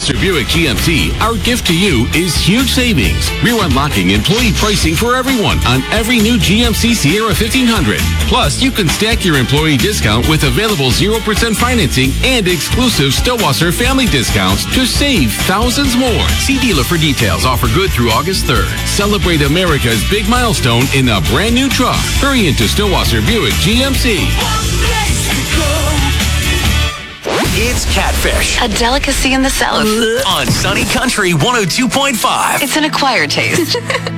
Stillwater Buick GMC, our gift to you is huge savings. We're unlocking employee pricing for everyone on every new GMC Sierra 1500. Plus, you can stack your employee discount with available 0% financing and exclusive Stillwater family discounts to save thousands more. See dealer for details. Offer good through August 3rd. Celebrate America's big milestone in a brand new truck. Hurry into Stillwater Buick GMC. It's Catfish. A delicacy in the South. On Sunny Country 102.5. It's an acquired taste.